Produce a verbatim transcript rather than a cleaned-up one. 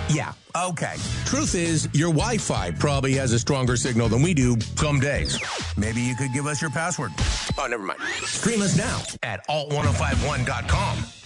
Yeah, okay. Truth is, your Wi-Fi probably has a stronger signal than we do some days. Maybe you could give us your password. Oh, never mind. Stream us now at alt ten fifty-one dot com.